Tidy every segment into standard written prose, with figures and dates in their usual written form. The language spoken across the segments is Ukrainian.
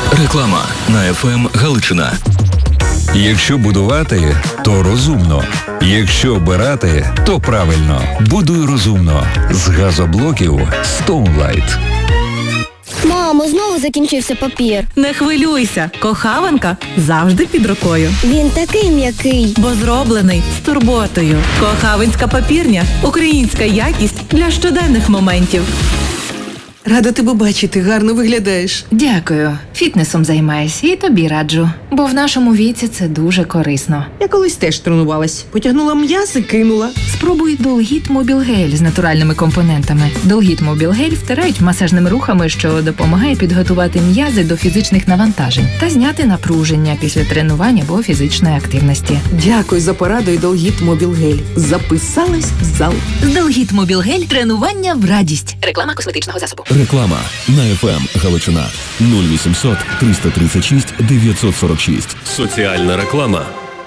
Реклама на ФМ Галичина. Якщо будувати, то розумно. Якщо обирати, то правильно. Будуй розумно. З газоблоків Stoneline. Мамо, знову закінчився папір. Не хвилюйся, кохаванка завжди під рукою. Він такий м'який. Бо зроблений з турботою. Кохавинська папірня – українська якість для щоденних моментів. Рада тебе бачити, гарно виглядаєш. Дякую. Фітнесом займаюся і тобі раджу. Бо в нашому віці це дуже корисно. Я колись теж тренувалась. Потягнула м'яз і кинула. Спробуй Долгіт Мобіл Гель з натуральними компонентами. Долгіт Мобіл Гель втирають масажними рухами, що допомагає підготувати м'язи до фізичних навантажень та зняти напруження після тренування або фізичної активності. Дякую за пораду і Долгіт Мобіл Гель. Записалась в зал. З Долгіт Мобіл Гель тренування в радість. Реклама косметичного засобу. Реклама на ФМ Галичина. 0800 336 946. Соціальна реклама.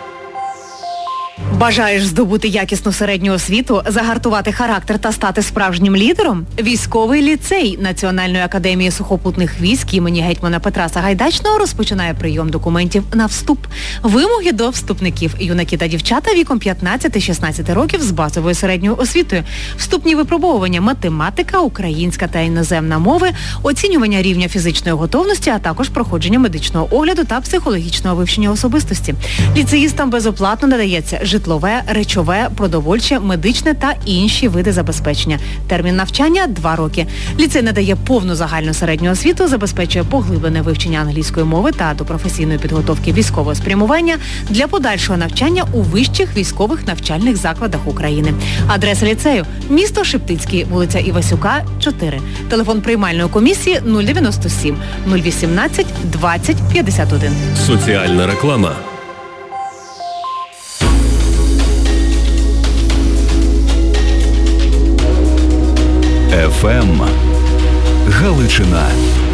Бажаєш здобути якісну середню освіту, загартувати характер та стати справжнім лідером? Військовий ліцей Національної академії сухопутних військ імені гетьмана Петра Сагайдачного розпочинає прийом документів на вступ. Вимоги до вступників: юнаки та дівчата віком 15-16 років з базовою середньою освітою. Вступні випробовування: математика, українська та іноземна мови, оцінювання рівня фізичної готовності, а також проходження медичного огляду та психологічного вивчення особистості. Ліцеїстам безоплатно надається житлове, речове, продовольче, медичне та інші види забезпечення. Термін навчання – 2 роки. Ліцей надає повну загальну середню освіту, забезпечує поглиблене вивчення англійської мови та до професійної підготовки військового спрямування для подальшого навчання у вищих військових навчальних закладах України. Адреса ліцею – місто Шептицький, вулиця Івасюка, 4. Телефон приймальної комісії 097 018 20 51. Соціальна реклама. ФМ Галичина.